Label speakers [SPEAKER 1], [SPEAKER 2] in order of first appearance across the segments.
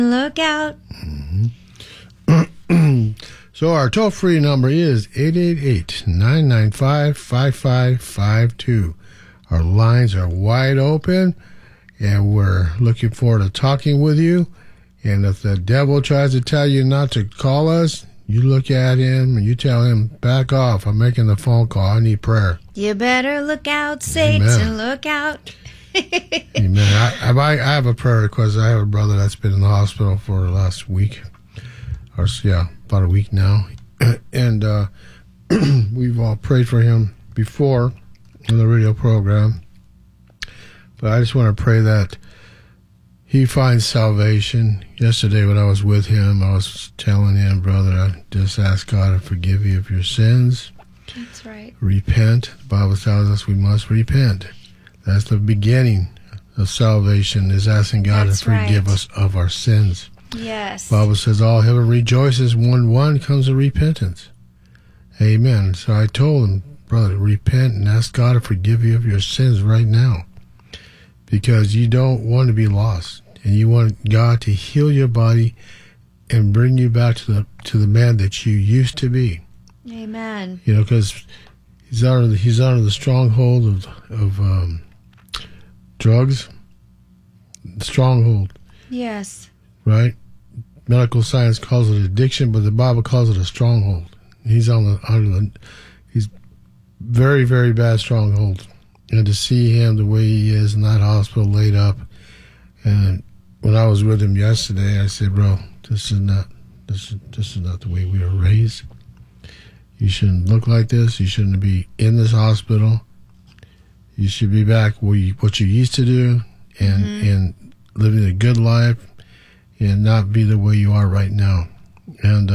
[SPEAKER 1] Look out.
[SPEAKER 2] So our toll-free number is 888-995-5552. Our lines are wide open, and we're looking forward to talking with you. And if the devil tries to tell you not to call us, you look at him and you tell him, back off. I'm making the phone call. I need prayer.
[SPEAKER 1] You better look out, Satan.
[SPEAKER 2] Amen.
[SPEAKER 1] Look out.
[SPEAKER 2] Amen. I have a prayer request. I have a brother that's been in the hospital for the last week. About a week now. And we've all prayed for him before in the radio program. But I just want to pray that he finds salvation. Yesterday when I was with him, I was telling him, brother, I just ask God to forgive you of your sins.
[SPEAKER 1] That's right.
[SPEAKER 2] Repent. The Bible tells us we must repent. That's the beginning of salvation, is asking God to forgive us of our sins.
[SPEAKER 1] Yes.
[SPEAKER 2] The Bible says all heaven rejoices when one comes to repentance. Amen. So I told him, brother, repent and ask God to forgive you of your sins right now. Because you don't want to be lost. And you want God to heal your body and bring you back to the man that you used to be.
[SPEAKER 1] Amen.
[SPEAKER 2] You know, because he's under the stronghold of drugs. Stronghold.
[SPEAKER 1] Yes.
[SPEAKER 2] Right? Medical science calls it addiction, but the Bible calls it a stronghold. He's he's very, very bad stronghold. And to see him the way he is in that hospital laid up, and when I was with him yesterday, I said, bro, this is not the way we were raised. You shouldn't look like this. You shouldn't be in this hospital. You should be back what you used to do and living a good life and not be the way you are right now. And,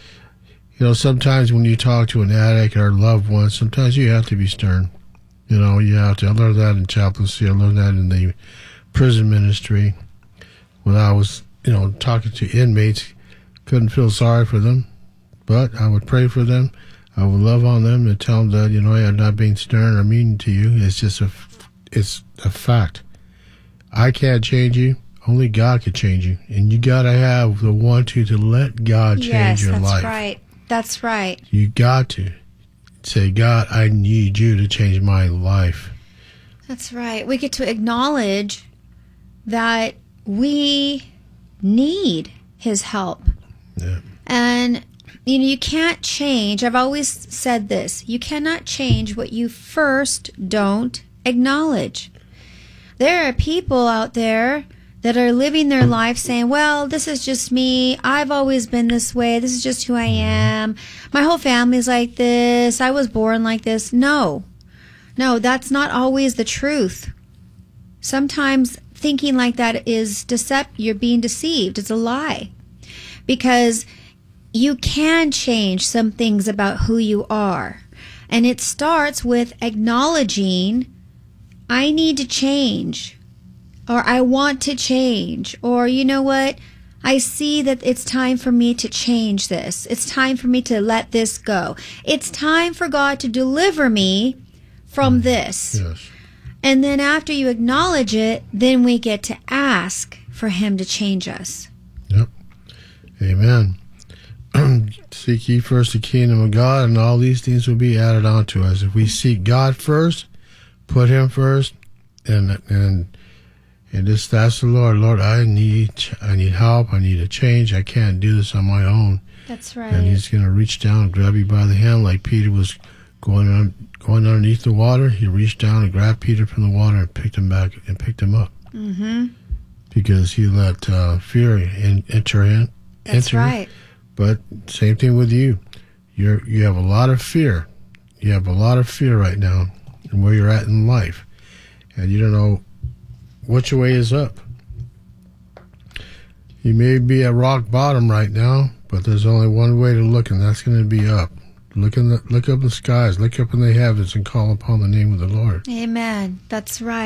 [SPEAKER 2] sometimes when you talk to an addict or a loved one, sometimes you have to be stern. You know, you have to. I learned that in chaplaincy. I learned that in the prison ministry. When I was, talking to inmates, couldn't feel sorry for them, but I would pray for them. I would love on them and tell them that, I'm not being stern or mean to you. It's just it's a fact. I can't change you. Only God can change you. And you got to have the want to let God change your life.
[SPEAKER 1] Yes, that's right. That's right.
[SPEAKER 2] You got to say, God, I need you to change my life.
[SPEAKER 1] That's right. We get to acknowledge that we need his help.
[SPEAKER 2] Yeah.
[SPEAKER 1] And, you can't change. I've always said this. You cannot change what you first don't acknowledge. There are people out there that are living their life saying, well, this is just me. I've always been this way. This is just who I am. My whole family's like this. I was born like this. No, that's not always the truth. Sometimes thinking like that is you're being deceived. It's a lie. Because you can change some things about who you are. And it starts with acknowledging, I need to change. Or I want to change. Or you know what? I see that it's time for me to change this. It's time for me to let this go. It's time for God to deliver me from this.
[SPEAKER 2] Yes.
[SPEAKER 1] And then after you acknowledge it, then we get to ask for him to change us.
[SPEAKER 2] Yep. Amen. Seek ye first the kingdom of God, and all these things will be added on to us. If we seek God first, put him first, and just ask the Lord, Lord, I need help. I need a change. I can't do this on my own.
[SPEAKER 1] That's right.
[SPEAKER 2] And he's going to reach down and grab you by the hand like Peter was going underneath the water. He reached down and grabbed Peter from the water and picked him back and picked him up. Mm-hmm. Because he let fear enter in.
[SPEAKER 1] That's right.
[SPEAKER 2] But same thing with you. You have a lot of fear. You have a lot of fear right now and where you're at in life. And you don't know which way is up. You may be at rock bottom right now, but there's only one way to look, and that's going to be up. Look up in the skies, look up in the heavens, and call upon the name of the Lord.
[SPEAKER 1] Amen. That's right.